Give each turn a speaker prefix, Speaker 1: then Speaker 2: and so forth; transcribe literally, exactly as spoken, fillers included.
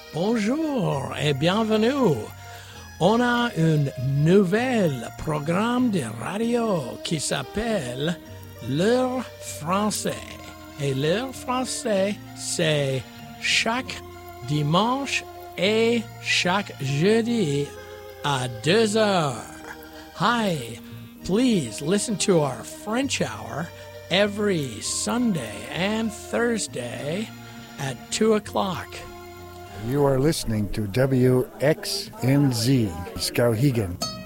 Speaker 1: Bonjour et bienvenue. On a un nouvel programme de radio qui s'appelle L'heure français. Et l'heure français, c'est chaque dimanche et chaque jeudi à deux heures. Hi, please listen to our French hour every Sunday and Thursday at two o'clock.
Speaker 2: You are listening to W X N Z, Skowhegan.